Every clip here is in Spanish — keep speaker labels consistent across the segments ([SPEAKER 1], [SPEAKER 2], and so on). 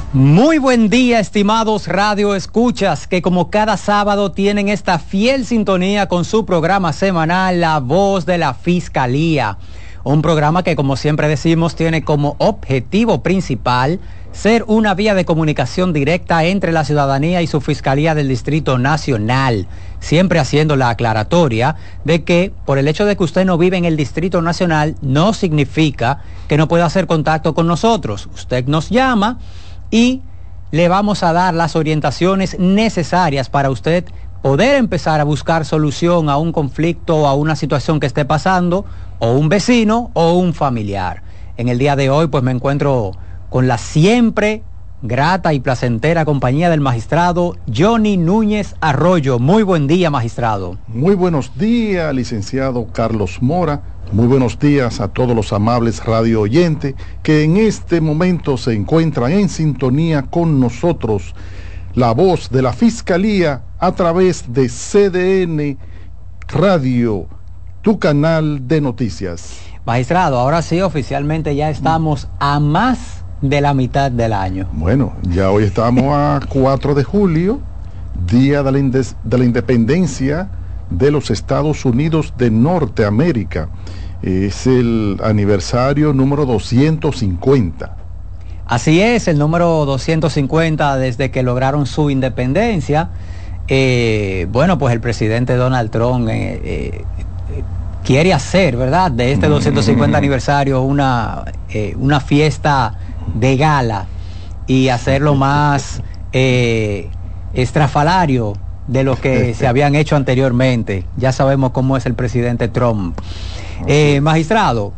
[SPEAKER 1] Muy buen día, estimados radio escuchas, que como cada sábado tienen esta fiel sintonía con su programa semanal La Voz de la Fiscalía. Un programa que, como siempre decimos, tiene como objetivo principal ser una vía de comunicación directa entre la ciudadanía y su Fiscalía del Distrito Nacional, siempre haciendo la aclaratoria de que por el hecho de que usted no vive en el Distrito Nacional no significa que no pueda hacer contacto con nosotros. Usted nos llama y le vamos a dar las orientaciones necesarias para usted poder empezar a buscar solución a un conflicto o a una situación que esté pasando, o un vecino o un familiar. En el día de hoy pues me encuentro con la siempre grata y placentera compañía del magistrado Johnny Núñez Arroyo. Muy buen día, magistrado.
[SPEAKER 2] Muy buenos días, licenciado Carlos Mora. Muy buenos días a todos los amables radio oyentes que en este momento se encuentran en sintonía con nosotros. La Voz de la Fiscalía a través de CDN Radio, tu canal de noticias.
[SPEAKER 1] Magistrado, ahora sí, oficialmente ya estamos a más de la mitad del año.
[SPEAKER 2] Bueno, ya hoy estamos a 4 de julio, día de la independencia de los Estados Unidos de Norteamérica. Es el aniversario número 250.
[SPEAKER 1] Así es, el número 250 desde que lograron su independencia. Bueno, pues el presidente Donald Trump quiere hacer, ¿verdad?, de este 250 aniversario una fiesta de gala y hacerlo más estrafalario de lo que se habían hecho anteriormente. Ya sabemos cómo es el presidente Trump. Magistrado,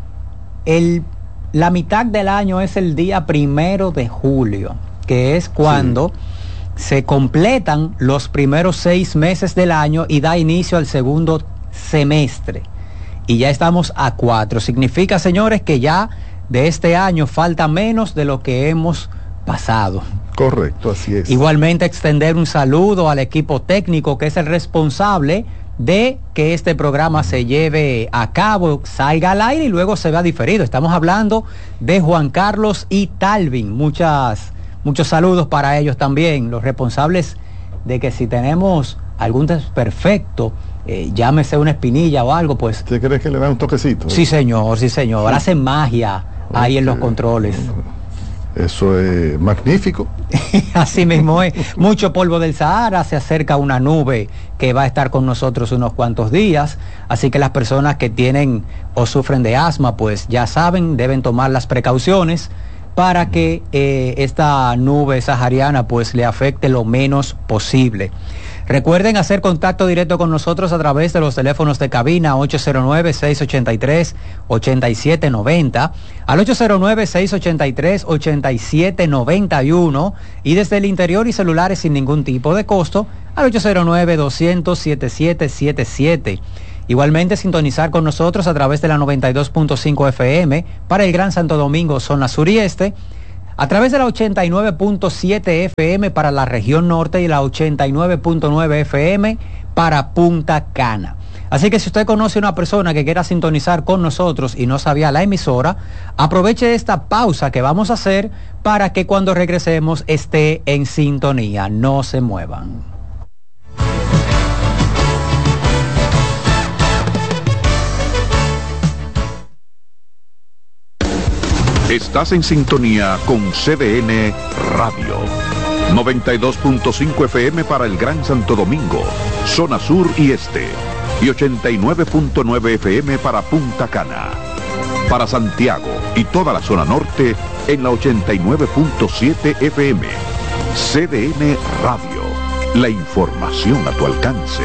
[SPEAKER 1] la mitad del año es el día 1 de julio, que es cuando se completan los primeros 6 meses del año y da inicio al segundo semestre. Y ya estamos a 4. Significa, señores, que ya de este año falta menos de lo que hemos pasado.
[SPEAKER 2] Correcto, así es.
[SPEAKER 1] Igualmente extender un saludo al equipo técnico que es el responsable de que este programa se lleve a cabo, salga al aire y luego se vea diferido. Estamos hablando de Juan Carlos y Talvin. Muchos saludos para ellos también, los responsables de que si tenemos algún desperfecto, llámese una espinilla o algo, pues...
[SPEAKER 2] ¿Usted cree que le da un toquecito?
[SPEAKER 1] Sí, señor, sí, señor. Hacen magia ahí en los controles.
[SPEAKER 2] Eso es magnífico.
[SPEAKER 1] Así mismo es. Mucho polvo del Sahara, se acerca una nube que va a estar con nosotros unos cuantos días, así que las personas que tienen o sufren de asma, pues ya saben, deben tomar las precauciones para que esta nube sahariana pues le afecte lo menos posible. Recuerden hacer contacto directo con nosotros a través de los teléfonos de cabina 809-683-8790, al 809-683-8791 y desde el interior y celulares sin ningún tipo de costo al 809-200-7777. Igualmente sintonizar con nosotros a través de la 92.5 FM para el Gran Santo Domingo, zona sur y este, a través de la 89.7 FM para la región norte y la 89.9 FM para Punta Cana. Así que si usted conoce una persona que quiera sintonizar con nosotros y no sabía la emisora, aproveche esta pausa que vamos a hacer para que cuando regresemos esté en sintonía. No se muevan.
[SPEAKER 3] Estás en sintonía con CDN Radio. 92.5 FM para el Gran Santo Domingo, zona sur y este. Y 89.9 FM para Punta Cana. Para Santiago y toda la zona norte en la 89.7 FM. CDN Radio. La información a tu alcance.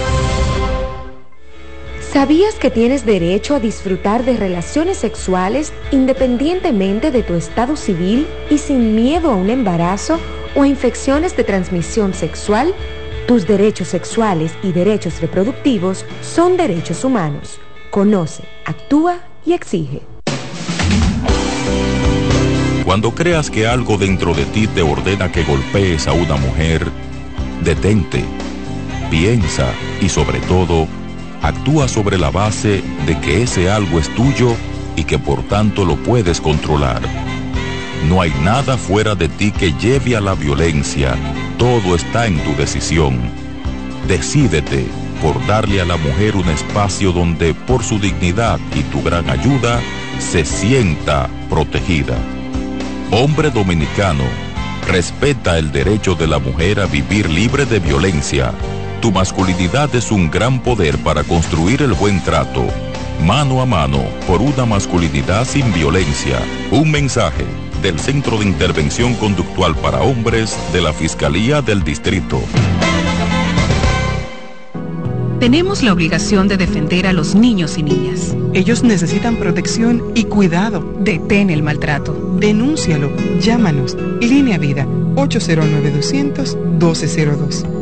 [SPEAKER 4] ¿Sabías que tienes derecho a disfrutar de relaciones sexuales independientemente de tu estado civil y sin miedo a un embarazo o a infecciones de transmisión sexual? Tus derechos sexuales y derechos reproductivos son derechos humanos. Conoce, actúa y exige.
[SPEAKER 5] Cuando creas que algo dentro de ti te ordena que golpees a una mujer, detente, piensa y sobre todo, actúa sobre la base de que ese algo es tuyo y que por tanto lo puedes controlar. No hay nada fuera de ti que lleve a la violencia. Todo está en tu decisión. Decídete por darle a la mujer un espacio donde, por su dignidad y tu gran ayuda, se sienta protegida. Hombre dominicano, respeta el derecho de la mujer a vivir libre de violencia. Tu masculinidad es un gran poder para construir el buen trato. Mano a mano por una masculinidad sin violencia. Un mensaje del Centro de Intervención Conductual para Hombres de la Fiscalía del Distrito.
[SPEAKER 6] Tenemos la obligación de defender a los niños y niñas.
[SPEAKER 7] Ellos necesitan protección y cuidado.
[SPEAKER 6] Detén el maltrato.
[SPEAKER 7] Denúncialo. Llámanos. Línea Vida, 809-200-1202.